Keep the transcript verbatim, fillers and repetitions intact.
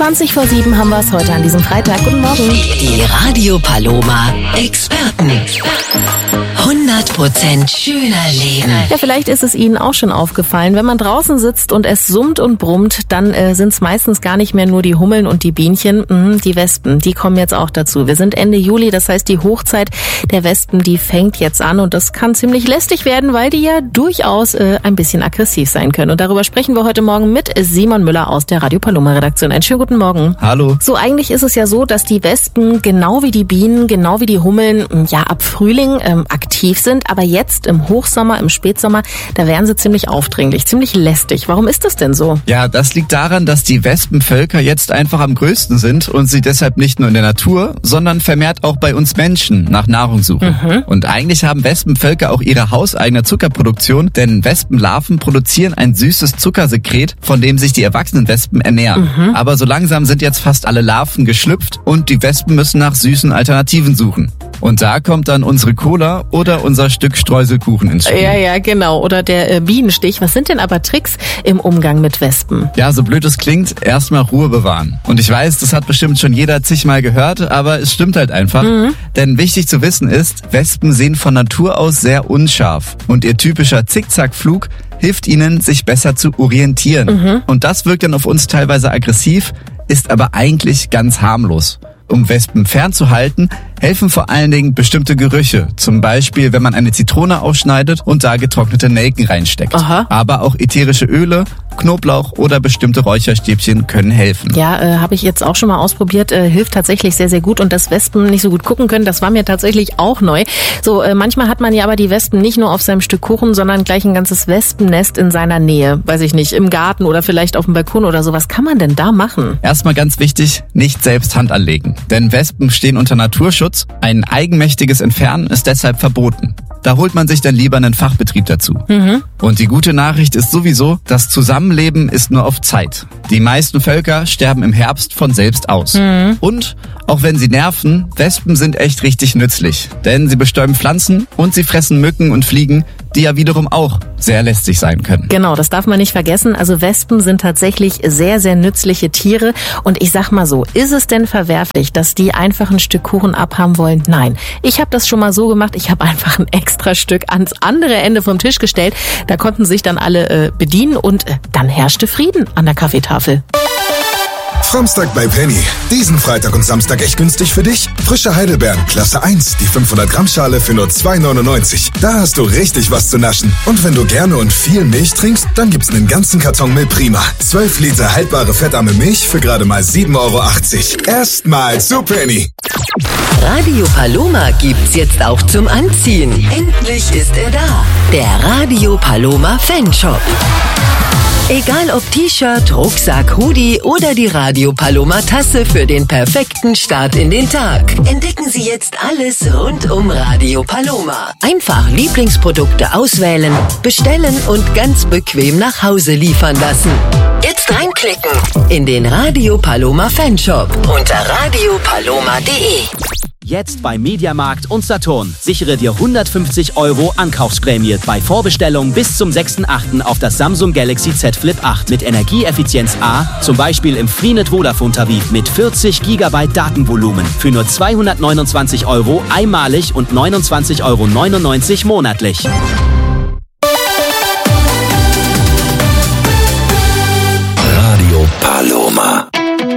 zwanzig vor sieben haben wir es heute an diesem Freitag. Guten Morgen. Die Radio Paloma Experten. hundert Prozent schöner Leben. Ja, vielleicht ist es Ihnen auch schon aufgefallen. Wenn man draußen sitzt und es summt und brummt, dann äh, sind es meistens gar nicht mehr nur die Hummeln und die Bienchen. Mhm, die Wespen, die kommen jetzt auch dazu. Wir sind Ende Juli, das heißt die Hochzeit der Wespen, die fängt jetzt an. Und das kann ziemlich lästig werden, weil die ja durchaus äh, ein bisschen aggressiv sein können. Und darüber sprechen wir heute Morgen mit Simon Müller aus der Radio Paloma Redaktion. Einen schönen guten Morgen. Hallo. So, eigentlich ist es ja so, dass die Wespen genau wie die Bienen, genau wie die Hummeln, ja ab Frühling ähm, aktiv sind. Aber jetzt im Hochsommer, im Spätsommer, da werden sie ziemlich aufdringlich, ziemlich lästig. Warum ist das denn so? Ja, das liegt daran, dass die Wespenvölker jetzt einfach am größten sind und sie deshalb nicht nur in der Natur, sondern vermehrt auch bei uns Menschen nach Nahrung suchen. Mhm. Und eigentlich haben Wespenvölker auch ihre hauseigene Zuckerproduktion, denn Wespenlarven produzieren ein süßes Zuckersekret, von dem sich die erwachsenen Wespen ernähren. Mhm. Aber so langsam sind jetzt fast alle Larven geschlüpft und die Wespen müssen nach süßen Alternativen suchen. Und da kommt dann unsere Cola oder unser Stück Streuselkuchen ins Spiel. Ja, ja, genau. Oder der äh, Bienenstich. Was sind denn aber Tricks im Umgang mit Wespen? Ja, so blöd es klingt, erstmal Ruhe bewahren. Und ich weiß, das hat bestimmt schon jeder zigmal gehört, aber es stimmt halt einfach. Mhm. Denn wichtig zu wissen ist, Wespen sehen von Natur aus sehr unscharf. Und ihr typischer Zickzackflug hilft ihnen, sich besser zu orientieren. Mhm. Und das wirkt dann auf uns teilweise aggressiv, ist aber eigentlich ganz harmlos. Um Wespen fernzuhalten, helfen vor allen Dingen bestimmte Gerüche. Zum Beispiel, wenn man eine Zitrone aufschneidet und da getrocknete Nelken reinsteckt. Aha. Aber auch ätherische Öle, Knoblauch oder bestimmte Räucherstäbchen können helfen. Ja, äh, habe ich jetzt auch schon mal ausprobiert. Äh, hilft tatsächlich sehr, sehr gut. Und dass Wespen nicht so gut gucken können, das war mir tatsächlich auch neu. So, äh, manchmal hat man ja aber die Wespen nicht nur auf seinem Stück Kuchen, sondern gleich ein ganzes Wespennest in seiner Nähe. Weiß ich nicht, im Garten oder vielleicht auf dem Balkon oder so. Was kann man denn da machen? Erstmal ganz wichtig, nicht selbst Hand anlegen. Denn Wespen stehen unter Naturschutz. Ein eigenmächtiges Entfernen ist deshalb verboten. Da holt man sich dann lieber einen Fachbetrieb dazu. Mhm. Und die gute Nachricht ist sowieso, das Zusammenleben ist nur auf Zeit. Die meisten Völker sterben im Herbst von selbst aus. Mhm. Und auch wenn sie nerven, Wespen sind echt richtig nützlich. Denn sie bestäuben Pflanzen und sie fressen Mücken und Fliegen, die ja wiederum auch sehr lästig sein können. Genau, das darf man nicht vergessen. Also Wespen sind tatsächlich sehr, sehr nützliche Tiere. Und ich sag mal so, ist es denn verwerflich, dass die einfach ein Stück Kuchen abhaben wollen? Nein. Ich habe das schon mal so gemacht, ich habe einfach ein extra Stück ans andere Ende vom Tisch gestellt. Da konnten sich dann alle äh, bedienen und äh, dann herrschte Frieden an der Kaffeetafel. Samstag bei Penny. Diesen Freitag und Samstag echt günstig für dich. Frische Heidelbeeren, Klasse eins, die fünfhundert Gramm Schale für nur zwei neunundneunzig. Da hast du richtig was zu naschen. Und wenn du gerne und viel Milch trinkst, dann gibt's einen ganzen Karton Milch Prima. zwölf Liter haltbare fettarme Milch für gerade mal sieben Euro achtzig. Erstmal zu Penny. Radio Paloma gibt's jetzt auch zum Anziehen. Endlich ist er da. Der Radio Paloma Fanshop. Egal ob T-Shirt, Rucksack, Hoodie oder die Radio Paloma Tasse für den perfekten Start in den Tag. Entdecken Sie jetzt alles rund um Radio Paloma. Einfach Lieblingsprodukte auswählen, bestellen und ganz bequem nach Hause liefern lassen. Jetzt reinklicken in den Radio Paloma Fanshop unter radio paloma punkt de. Jetzt bei Mediamarkt und Saturn. Sichere dir hundertfünfzig Euro Ankaufsprämie bei Vorbestellung bis zum sechsten achten auf das Samsung Galaxy Z Flip acht mit Energieeffizienz A, zum Beispiel im Freenet Vodafone Tarif mit vierzig Gigabyte Datenvolumen für nur zweihundertneunundzwanzig Euro einmalig und neunundzwanzig Euro neunundneunzig monatlich. Radio Paloma.